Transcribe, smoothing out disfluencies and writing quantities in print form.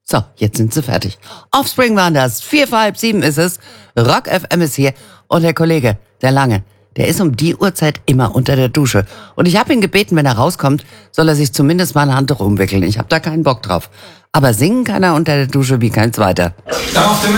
So, jetzt sind sie fertig. Offspring waren das. 4 vor halb 7 ist es. Rock FM ist hier. Und der Kollege, der Lange, der ist um die Uhrzeit immer unter der Dusche. Und ich habe ihn gebeten, wenn er rauskommt, soll er sich zumindest mal ein Handtuch umwickeln. Ich habe da keinen Bock drauf. Aber singen kann er unter der Dusche wie kein Zweiter. Auf dem